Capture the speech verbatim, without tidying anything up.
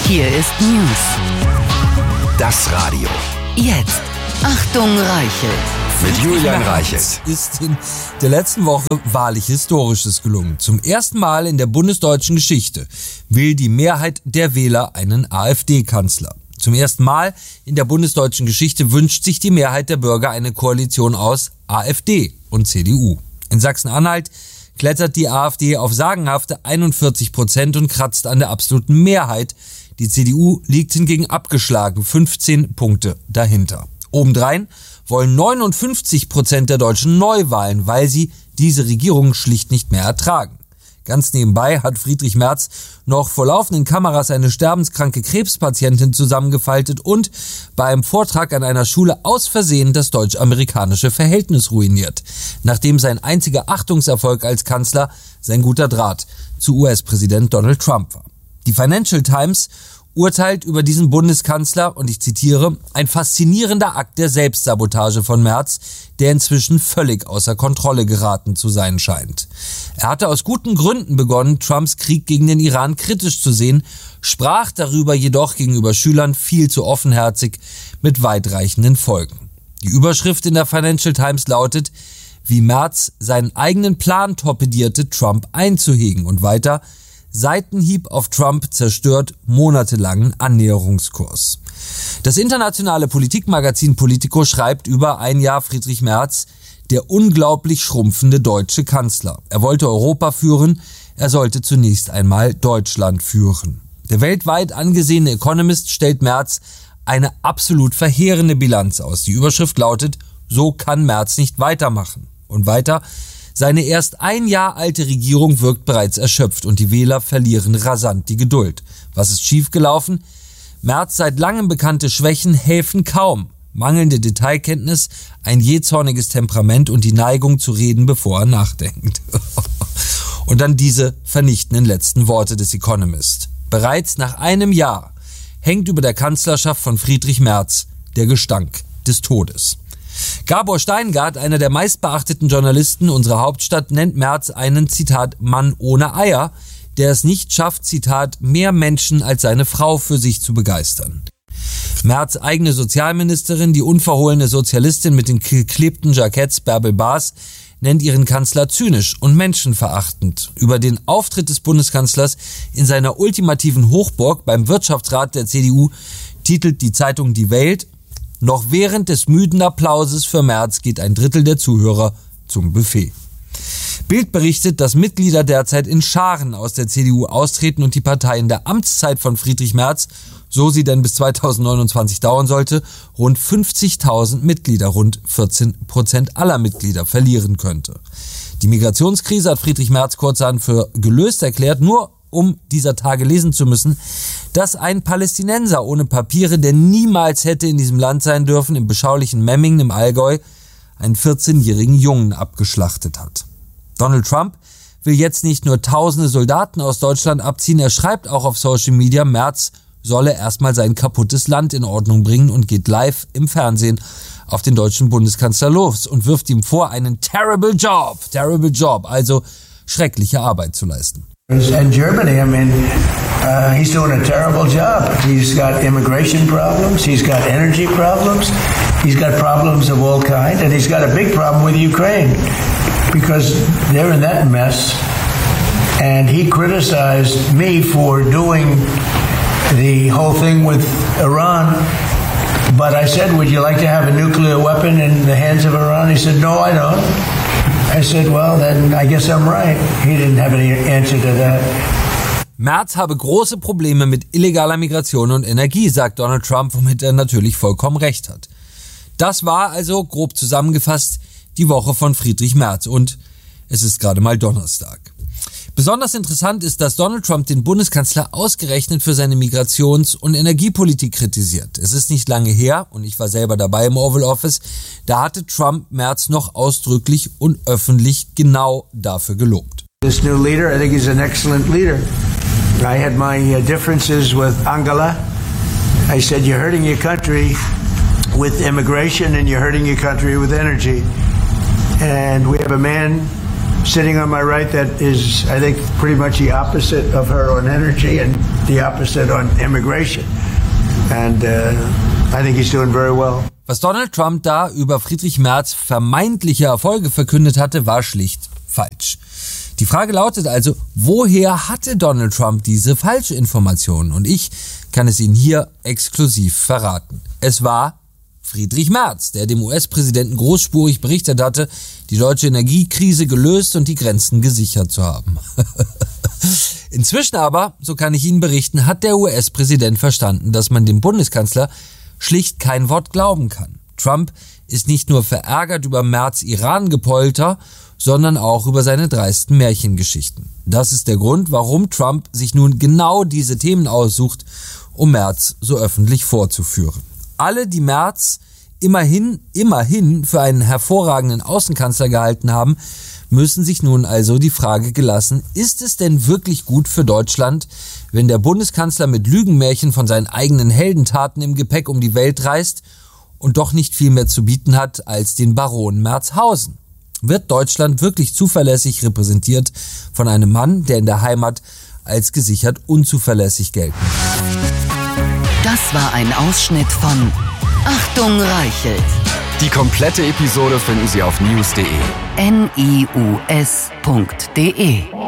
Hier ist News. Das Radio. Jetzt. Achtung, Reichel. Mit Julian Reichelt. Ist in der letzten Woche wahrlich Historisches gelungen. Zum ersten Mal in der bundesdeutschen Geschichte will die Mehrheit der Wähler einen AfD-Kanzler. Zum ersten Mal in der bundesdeutschen Geschichte wünscht sich die Mehrheit der Bürger eine Koalition aus AfD und C D U. In Sachsen-Anhalt klettert die AfD auf sagenhafte einundvierzig Prozent und kratzt an der absoluten Mehrheit. Die C D U liegt hingegen abgeschlagen, fünfzehn Punkte dahinter. Obendrein wollen neunundfünfzig Prozent der Deutschen Neuwahlen, weil sie diese Regierung schlicht nicht mehr ertragen. Ganz nebenbei hat Friedrich Merz noch vor laufenden Kameras eine sterbenskranke Krebspatientin zusammengefaltet und bei einem Vortrag an einer Schule aus Versehen das deutsch-amerikanische Verhältnis ruiniert, nachdem sein einziger Achtungserfolg als Kanzler sein guter Draht zu U S-Präsident Donald Trump war. Die Financial Times urteilt über diesen Bundeskanzler, und ich zitiere, ein faszinierender Akt der Selbstsabotage von Merz, der inzwischen völlig außer Kontrolle geraten zu sein scheint. Er hatte aus guten Gründen begonnen, Trumps Krieg gegen den Iran kritisch zu sehen, sprach darüber jedoch gegenüber Schülern viel zu offenherzig mit weitreichenden Folgen. Die Überschrift in der Financial Times lautet, wie Merz seinen eigenen Plan torpedierte, Trump einzuhegen, und weiter, Seitenhieb auf Trump zerstört monatelangen Annäherungskurs. Das internationale Politikmagazin Politico schreibt über ein Jahr Friedrich Merz, der unglaublich schrumpfende deutsche Kanzler. Er wollte Europa führen, er sollte zunächst einmal Deutschland führen. Der weltweit angesehene Economist stellt Merz eine absolut verheerende Bilanz aus. Die Überschrift lautet, so kann Merz nicht weitermachen. Und weiter, seine erst ein Jahr alte Regierung wirkt bereits erschöpft und die Wähler verlieren rasant die Geduld. Was ist schiefgelaufen? Merz seit langem bekannte Schwächen helfen kaum. Mangelnde Detailkenntnis, ein jähzorniges Temperament und die Neigung zu reden, bevor er nachdenkt. Und dann diese vernichtenden letzten Worte des Economist. Bereits nach einem Jahr hängt über der Kanzlerschaft von Friedrich Merz der Gestank des Todes. Gabor Steingart, einer der meistbeachteten Journalisten unserer Hauptstadt, nennt Merz einen, Zitat, Mann ohne Eier, der es nicht schafft, Zitat, mehr Menschen als seine Frau für sich zu begeistern. Merz' eigene Sozialministerin, die unverhohlene Sozialistin mit den geklebten Jacketts Bärbel Baas, nennt ihren Kanzler zynisch und menschenverachtend. Über den Auftritt des Bundeskanzlers in seiner ultimativen Hochburg beim Wirtschaftsrat der C D U titelt die Zeitung Die Welt, noch während des müden Applauses für Merz geht ein Drittel der Zuhörer zum Buffet. Bild berichtet, dass Mitglieder derzeit in Scharen aus der C D U austreten und die Partei in der Amtszeit von Friedrich Merz, so sie denn bis zweitausendneunundzwanzig dauern sollte, rund fünfzigtausend Mitglieder, rund vierzehn Prozent aller Mitglieder verlieren könnte. Die Migrationskrise hat Friedrich Merz kurzerhand für gelöst erklärt, nur um dieser Tage lesen zu müssen, dass ein Palästinenser ohne Papiere, der niemals hätte in diesem Land sein dürfen, im beschaulichen Memmingen im Allgäu einen vierzehnjährigen Jungen abgeschlachtet hat. Donald Trump will jetzt nicht nur tausende Soldaten aus Deutschland abziehen, er schreibt auch auf Social Media, Merz solle erstmal sein kaputtes Land in Ordnung bringen und geht live im Fernsehen auf den deutschen Bundeskanzler los und wirft ihm vor, einen terrible job, terrible job, also schreckliche Arbeit zu leisten. And Germany, I mean, uh, he's doing a terrible job. He's got immigration problems, he's got energy problems, he's got problems of all kinds, and he's got a big problem with Ukraine because they're in that mess. And he criticized me for doing the whole thing with Iran. But I said, would you like to have a nuclear weapon in the hands of Iran? He said, no, I don't. I said, well, then I guess I'm right. He didn't have any answer to that. Merz habe große Probleme mit illegaler Migration und Energie, sagt Donald Trump, womit er natürlich vollkommen recht hat. Das war also, grob zusammengefasst, die Woche von Friedrich Merz und es ist gerade mal Donnerstag. Besonders interessant ist, dass Donald Trump den Bundeskanzler ausgerechnet für seine Migrations- und Energiepolitik kritisiert. Es ist nicht lange her, und ich war selber dabei im Oval Office, da hatte Trump Merz noch ausdrücklich und öffentlich genau dafür gelobt. This new leader, I think he's an excellent leader. I had my uh, differences with Angela. I said, you're hurting your country with immigration and you're hurting your country with energy. And we have a man sitting on my right that is, I think, pretty much the opposite of her on energy and the opposite on immigration. And uh, I think he's doing very well. Was Donald Trump da über Friedrich Merz vermeintliche Erfolge verkündet hatte, war schlicht falsch. Die Frage lautet also, woher hatte Donald Trump diese Falschinformationen? Und ich kann es Ihnen hier exklusiv verraten. Es war Friedrich Merz, der dem U S-Präsidenten großspurig berichtet hatte, die deutsche Energiekrise gelöst und die Grenzen gesichert zu haben. Inzwischen aber, so kann ich Ihnen berichten, hat der U S-Präsident verstanden, dass man dem Bundeskanzler schlicht kein Wort glauben kann. Trump ist nicht nur verärgert über Merz' Iran-Gepolter, sondern auch über seine dreisten Märchengeschichten. Das ist der Grund, warum Trump sich nun genau diese Themen aussucht, um Merz so öffentlich vorzuführen. Alle, die Merz immerhin, immerhin für einen hervorragenden Außenkanzler gehalten haben, müssen sich nun also die Frage gelassen, ist es denn wirklich gut für Deutschland, wenn der Bundeskanzler mit Lügenmärchen von seinen eigenen Heldentaten im Gepäck um die Welt reist und doch nicht viel mehr zu bieten hat als den Baron Merzhausen? Wird Deutschland wirklich zuverlässig repräsentiert von einem Mann, der in der Heimat als gesichert unzuverlässig gelten kann? Das war ein Ausschnitt von Achtung Reichelt. Die komplette Episode finden Sie auf news punkt de. N I U S punkt de